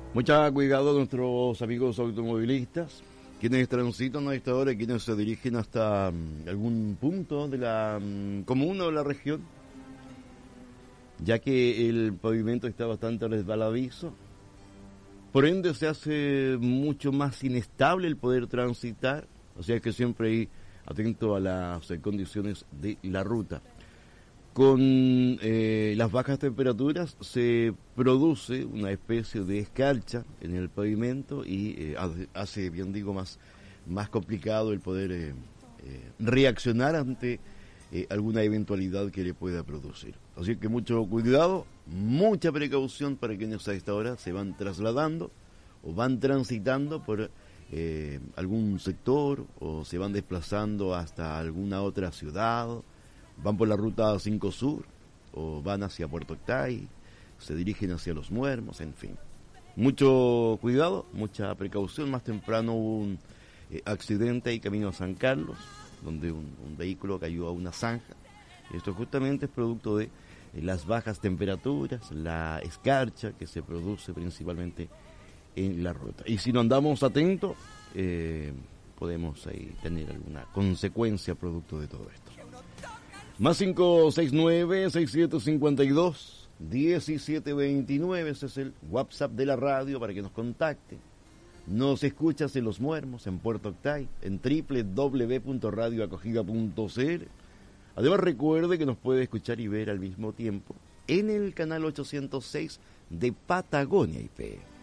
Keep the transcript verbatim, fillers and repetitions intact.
Mucha cuidado a nuestros amigos automovilistas, quienes transitan a esta hora y quienes se dirigen hasta um, algún punto de la um, comuna o la región, ya que el pavimento está bastante resbaladizo. Por ende se hace mucho más inestable el poder transitar, o sea que siempre hay atento a las eh, condiciones de la ruta. Con eh, las bajas temperaturas se produce una especie de escarcha en el pavimento y eh, hace, bien digo, más, más complicado el poder eh, eh, reaccionar ante eh, alguna eventualidad que le pueda producir. Así que mucho cuidado, mucha precaución para quienes a esta hora se van trasladando o van transitando por eh, algún sector o se van desplazando hasta alguna otra ciudad. Van por la ruta cinco Sur o van hacia Puerto Octay, se dirigen hacia Los Muermos, en fin. Mucho cuidado, mucha precaución. Más temprano hubo un eh, accidente ahí camino a San Carlos, donde un, un vehículo cayó a una zanja. Esto justamente es producto de eh, las bajas temperaturas, la escarcha que se produce principalmente en la ruta. Y si no andamos atentos, eh, podemos ahí tener alguna consecuencia producto de todo esto. Más cinco seis nueve, seis siete cinco dos, uno siete dos nueve, ese es el WhatsApp de la radio para que nos contacte. Nos escuchas en Los Muermos, en Puerto Octay, en doble u doble u doble u punto radio acogida punto c l. Además recuerde que nos puede escuchar y ver al mismo tiempo en el canal ochocientos seis de Patagonia I P.